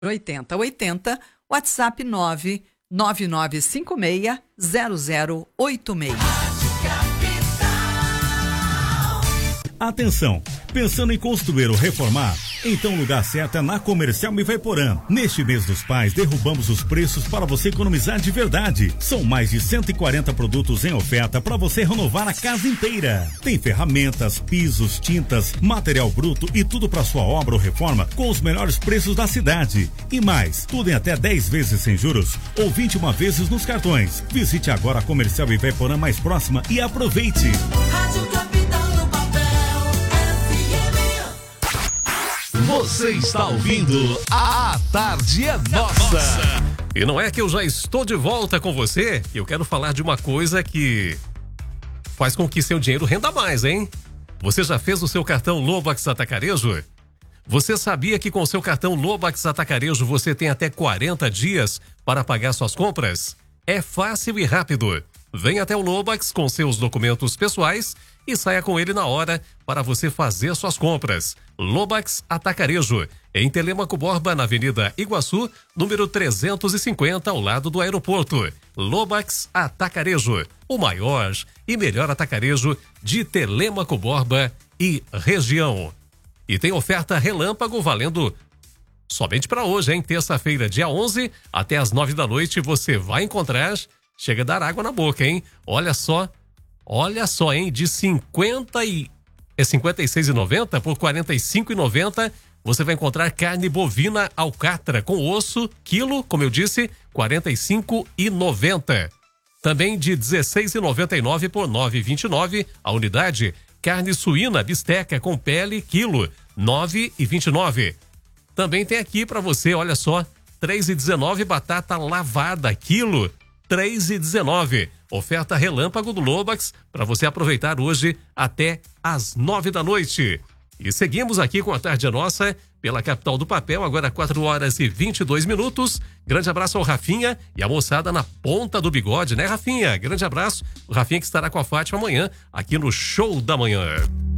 8080, WhatsApp 999560086. Atenção! Pensando em construir ou reformar? Então o lugar certo é na Comercial Ivaiporã. Neste mês dos pais, derrubamos os preços para você economizar de verdade. São mais de 140 produtos em oferta para você renovar a casa inteira. Tem ferramentas, pisos, tintas, material bruto e tudo para sua obra ou reforma com os melhores preços da cidade. E mais, tudo em até 10 vezes sem juros ou 21 vezes nos cartões. Visite agora a Comercial Ivaiporã mais próxima e aproveite. Rádio Capital no papel, Você está ouvindo A Tarde é Nossa. E não é que eu já estou de volta com você? Eu quero falar de uma coisa que faz com que seu dinheiro renda mais, hein? Você já fez o seu cartão Lobax Atacarejo? Você sabia que com o seu cartão Lobax Atacarejo você tem até 40 dias para pagar suas compras? É fácil e rápido. Venha até o Lobax com seus documentos pessoais e saia com ele na hora para você fazer suas compras. Lobax Atacarejo, em Telêmaco Borba, na Avenida Iguaçu, número 350, ao lado do aeroporto. Lobax Atacarejo, o maior e melhor atacarejo de Telêmaco Borba e região. E tem oferta relâmpago valendo somente para hoje, hein? Terça-feira, dia 11, até as 9 da noite, você vai encontrar... Chega a dar água na boca, hein? Olha só, hein? De 56,90 por 45,90 você vai encontrar carne bovina alcatra com osso, quilo, como eu disse, 45,90. Também de 16,99 por 9,29 a unidade, carne suína bisteca com pele, quilo, 9,29. Também tem aqui para você, olha só, 3,19 batata lavada, quilo, 3,19. Oferta relâmpago do Lobax para você aproveitar hoje até às 9 da noite. E seguimos aqui com a Tarde é Nossa pela capital do papel, agora 4h22. Grande abraço ao Rafinha e a moçada na ponta do bigode, né, Rafinha? Grande abraço. O Rafinha que estará com a Fátima amanhã aqui no Show da Manhã.